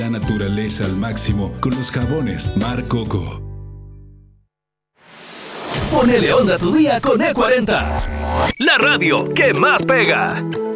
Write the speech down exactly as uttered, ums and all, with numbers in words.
La naturaleza al máximo con los jabones Mar Coco. Ponele onda a tu día con E cuarenta. La radio que más pega.